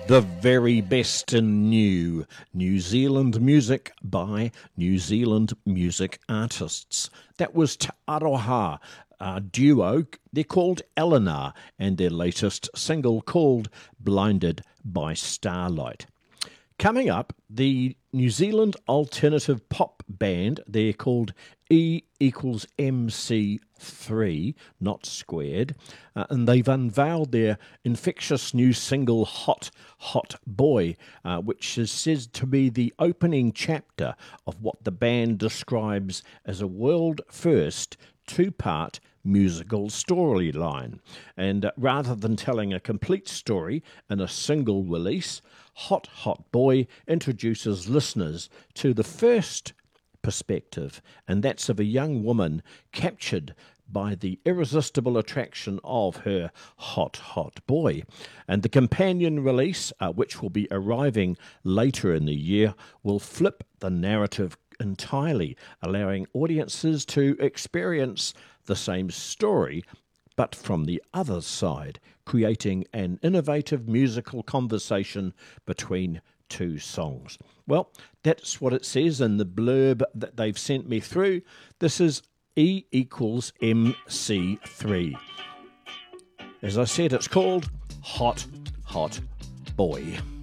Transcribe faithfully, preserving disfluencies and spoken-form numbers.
The very best in new New Zealand music by New Zealand music artists. That was Te Aroha uh, duo. They're called Eleanor, and their latest single called Blinded by Starlight. Coming up, the New Zealand alternative pop band, they're called E equals M C three, not squared, uh, and they've unveiled their infectious new single Hot, Hot Boy, uh, which is said to be the opening chapter of what the band describes as a world-first two-part musical storyline. And uh, rather than telling a complete story in a single release, Hot Hot Boy introduces listeners to the first perspective, and that's of a young woman captured by the irresistible attraction of her hot, hot boy. And the companion release, uh, which will be arriving later in the year, will flip the narrative entirely, allowing audiences to experience the same story but from the other side, creating an innovative musical conversation between two songs. Well, that's what it says in the blurb that they've sent me through. This is E equals M C three. As I said, it's called Hot, Hot Boy.